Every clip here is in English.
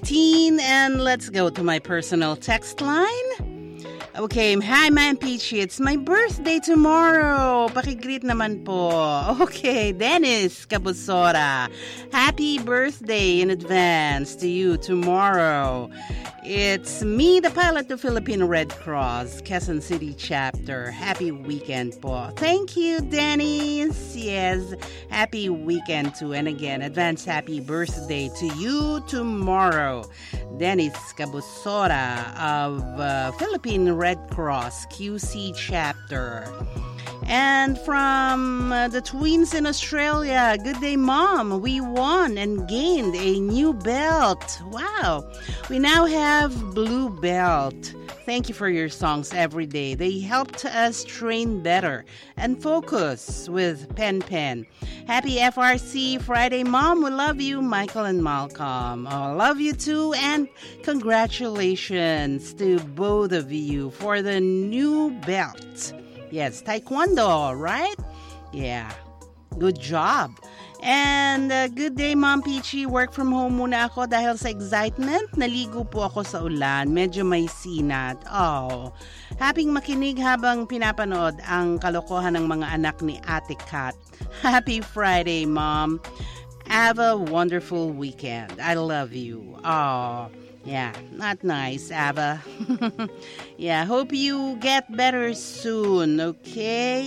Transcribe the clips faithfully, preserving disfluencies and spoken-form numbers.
fifteen, and let's go to my personal text line. Okay, hi Ma'am Peachy, it's my birthday tomorrow. Pakigreet naman po. Okay, Dennis Cabusora, happy birthday in advance to you tomorrow. It's me, the pilot of Filipino Red Cross, Quezon City chapter. Happy weekend po. Thank you, Dennis. Yes, happy weekend too. And again, advance happy birthday to you tomorrow. Dennis Cabusora of uh, Philippine Red Cross, Q C chapter. And from uh, the twins in Australia, good day, Mom. We won and gained a new belt. Wow. We now have blue belt. Thank you for your songs every day. They helped us train better and focus with Pen Pen. Happy F R C Friday, Mom. We love you, Michael and Malcolm. Oh, love you too. And congratulations to both of you for the new belt. Yes, Taekwondo, right? Yeah, good job. And uh, good day, Mom Peachy. Work from home muna ako dahil sa excitement. Naligo po ako sa ulan. Medyo may sinat. Oh, happy makinig habang pinapanood ang kalokohan ng mga anak ni Ate Kat. Happy Friday, Mom. Have a wonderful weekend. I love you. Oh, yeah, not nice, Ava. Yeah, hope you get better soon, okay?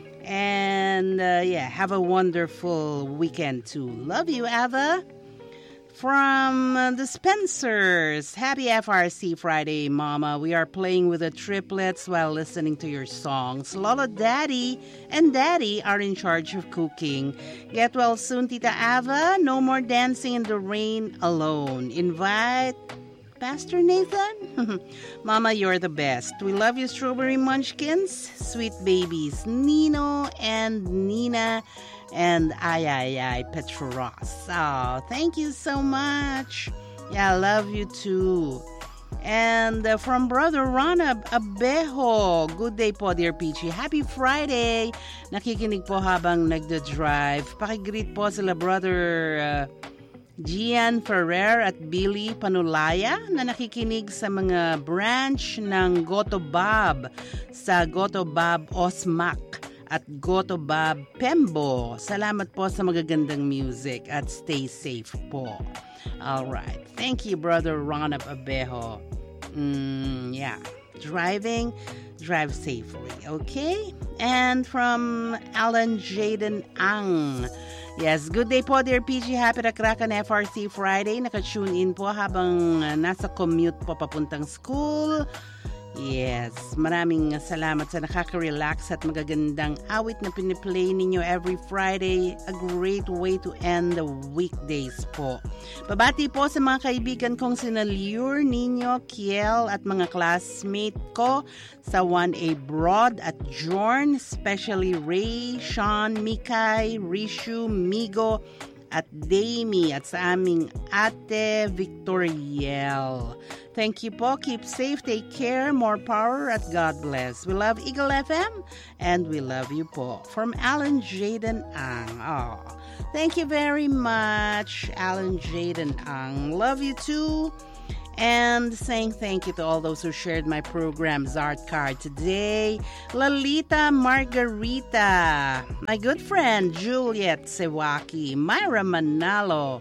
And uh, yeah, have a wonderful weekend too. Love you, Ava. From uh, the Spencers, happy F R C Friday, Mama. We are playing with the triplets while listening to your songs. Lola Daddy and Daddy are in charge of cooking. Get well soon, Tita Ava. No more dancing in the rain alone. Invite Pastor Nathan? Mama, you're the best. We love you, Strawberry Munchkins, sweet babies, Nino and Nina, and Ay Ay Ay Petros. Oh, thank you so much. Yeah, I love you too. And uh, from Brother Ron Abejo, good day po, dear Peachy. Happy Friday. Nakikinig po habang nagda-drive. Pakigreet po sila Brother Uh, Gian Ferrer at Billy Panulaya na nakikinig sa mga branch ng Gotobab sa Gotobab Osmac at Gotobab Pembo. Salamat po sa magagandang music at stay safe po. All right. Thank you, Brother Ron Abejo. Mm, yeah. Driving, drive safely, okay? And from Alan Jaden Ang. Yes, good day po, dear P G. Happy Rakrakan F R C Friday. Naka-tune in po habang uh, nasa commute po papuntang school. Yes, maraming salamat sa nakaka-relax at magagandang awit na piniplay ninyo every Friday. A great way to end the weekdays po. Babati po sa mga kaibigan kong sina Lure, Nino, Kiel at mga classmate ko sa one A Broad at Jorn, especially Ray, Sean, Mikay, Rishu, Migo, at Damie at sa aming Ate Victoriel. Thank you po. Keep safe, take care, more power, at God bless. We love Eagle F M and we love you po. From Alan Jaden Ang. Oh, thank you very much, Alan Jaden Ang. Love you too. And saying thank you to all those who shared my program's art card today. Lalita Margarita, my good friend Juliet Sewaki, Myra Manalo,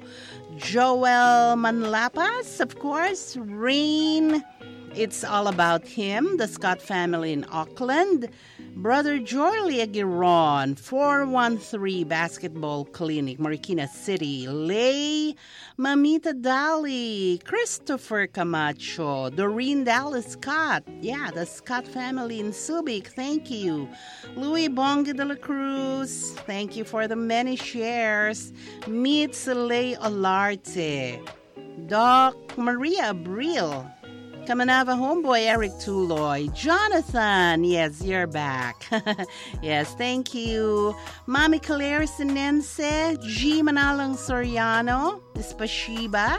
Joel Manlapas, of course, Rain, It's All About Him, the Scott family in Auckland, Brother Jorley Aguiron, four one three Basketball Clinic, Marikina City, Lay, Mamita Dali, Christopher Camacho, Doreen Dallas Scott, yeah, the Scott family in Subic, thank you, Louis Bonga de la Cruz, thank you for the many shares, Meet Soleil Olarte, Doc Maria Abril, Kamanava homeboy Eric Tuloy, Jonathan, yes, you're back. Yes, thank you. Mami Claire Sinense, G. Manalang Soriano, Espashiba,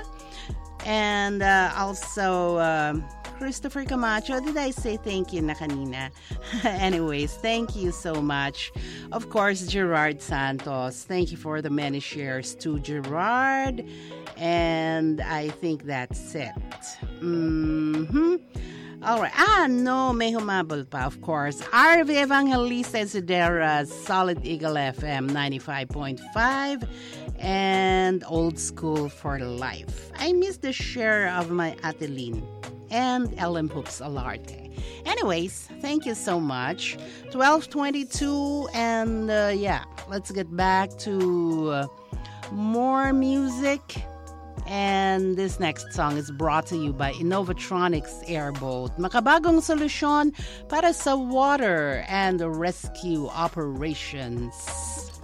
and uh, also um, Christopher Camacho. Did I say thank you na kanina? Anyways, thank you so much. Of course, Gerard Santos. Thank you for the many shares to Gerard. And I think that's it. Mm-hmm. All right. Ah, no, may humabol pa, of course. R V Evangelista Isidera, Solid Eagle F M ninety-five point five, and Old School for Life. I miss the share of my Ateline and Ellen Hoops Alarte. Anyways, thank you so much. twelve twenty-two, and uh, yeah, let's get back to uh, more music. And this next song is brought to you by Innovatronics Airboat. Makabagong solusyon para sa water and rescue operations.